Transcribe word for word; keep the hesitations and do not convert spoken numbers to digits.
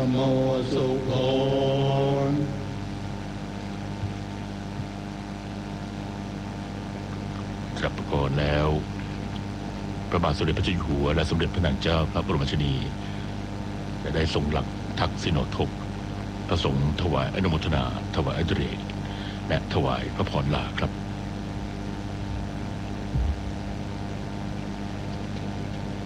โมสุโขครับก่อนแล้วพระบาทสมเด็จพระเจ้าอยู่หัวและสมเด็จพระนางเจ้าพระบรมราชินีได้ทรงหลักทักษิโนทกพระสงฆ์ถวายอนุโมทนาถวายอดิเรกและถวายพระพรลาครับ